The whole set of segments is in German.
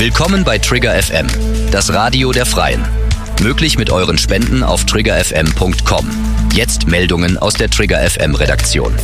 Willkommen bei Trigger FM, das Radio der Freien. Möglich mit euren Spenden auf triggerfm.com. Jetzt Meldungen aus der Trigger FM Redaktion.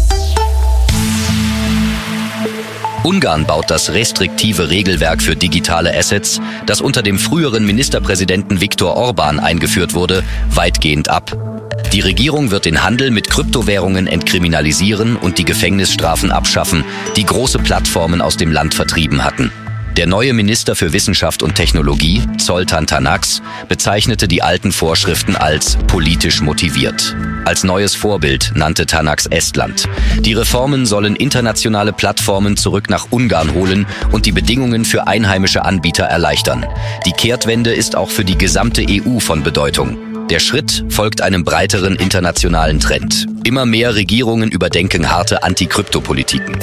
Ungarn baut das restriktive Regelwerk für digitale Assets, das unter dem früheren Ministerpräsidenten Viktor Orbán eingeführt wurde, weitgehend ab. Die Regierung wird den Handel mit Kryptowährungen entkriminalisieren und die Gefängnisstrafen abschaffen, die große Plattformen aus dem Land vertrieben hatten. Der neue Minister für Wissenschaft und Technologie, Zoltán Tanács, bezeichnete die alten Vorschriften als politisch motiviert. Als neues Vorbild nannte Tanács Estland. Die Reformen sollen internationale Plattformen zurück nach Ungarn holen und die Bedingungen für einheimische Anbieter erleichtern. Die Kehrtwende ist auch für die gesamte EU von Bedeutung. Der Schritt folgt einem breiteren internationalen Trend. Immer mehr Regierungen überdenken harte Anti-Krypto-Politiken.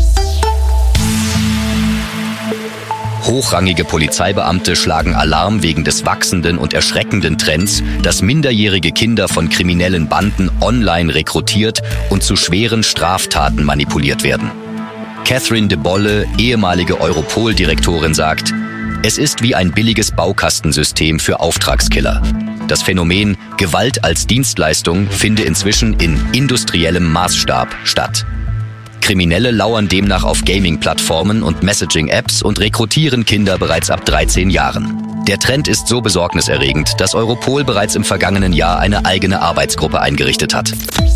Hochrangige Polizeibeamte schlagen Alarm wegen des wachsenden und erschreckenden Trends, dass minderjährige Kinder von kriminellen Banden online rekrutiert und zu schweren Straftaten manipuliert werden. Catherine de Bolle, ehemalige Europol-Direktorin, sagt, es ist wie ein billiges Baukastensystem für Auftragskiller. Das Phänomen Gewalt als Dienstleistung finde inzwischen in industriellem Maßstab statt. Kriminelle lauern demnach auf Gaming-Plattformen und Messaging-Apps und rekrutieren Kinder bereits ab 13 Jahren. Der Trend ist so besorgniserregend, dass Europol bereits im vergangenen Jahr eine eigene Arbeitsgruppe eingerichtet hat.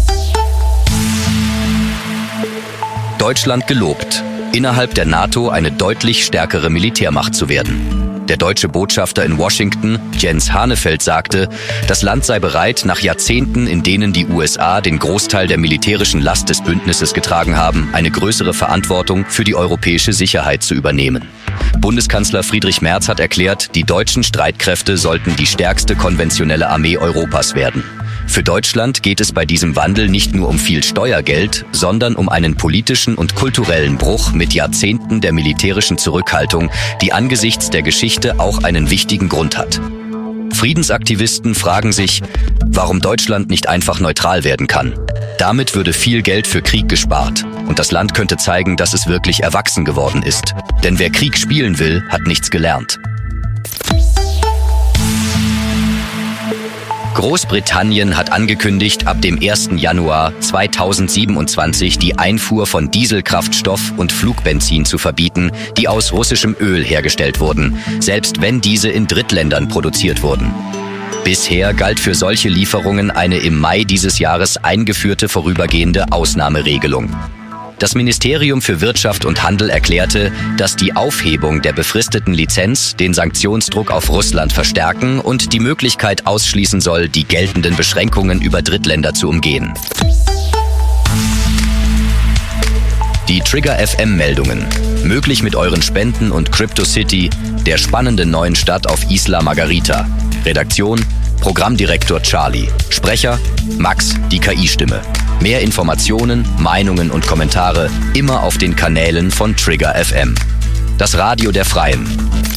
Deutschland gelobt, innerhalb der NATO eine deutlich stärkere Militärmacht zu werden. Der deutsche Botschafter in Washington, Jens Hanefeld, sagte, das Land sei bereit, nach Jahrzehnten, in denen die USA den Großteil der militärischen Last des Bündnisses getragen haben, eine größere Verantwortung für die europäische Sicherheit zu übernehmen. Bundeskanzler Friedrich Merz hat erklärt, die deutschen Streitkräfte sollten die stärkste konventionelle Armee Europas werden. Für Deutschland geht es bei diesem Wandel nicht nur um viel Steuergeld, sondern um einen politischen und kulturellen Bruch mit Jahrzehnten der militärischen Zurückhaltung, die angesichts der Geschichte auch einen wichtigen Grund hat. Friedensaktivisten fragen sich, warum Deutschland nicht einfach neutral werden kann. Damit würde viel Geld für Krieg gespart und das Land könnte zeigen, dass es wirklich erwachsen geworden ist. Denn wer Krieg spielen will, hat nichts gelernt. Großbritannien hat angekündigt, ab dem 1. Januar 2027 die Einfuhr von Dieselkraftstoff und Flugbenzin zu verbieten, die aus russischem Öl hergestellt wurden, selbst wenn diese in Drittländern produziert wurden. Bisher galt für solche Lieferungen eine im Mai dieses Jahres eingeführte vorübergehende Ausnahmeregelung. Das Ministerium für Wirtschaft und Handel erklärte, dass die Aufhebung der befristeten Lizenz den Sanktionsdruck auf Russland verstärken und die Möglichkeit ausschließen soll, die geltenden Beschränkungen über Drittländer zu umgehen. Die Trigger FM Meldungen. Möglich mit euren Spenden und Crypto City, der spannenden neuen Stadt auf Isla Margarita. Redaktion: Programmdirektor Charlie. Sprecher: Max, die KI-Stimme. Mehr Informationen, Meinungen und Kommentare immer auf den Kanälen von Trigger FM. Das Radio der Freien.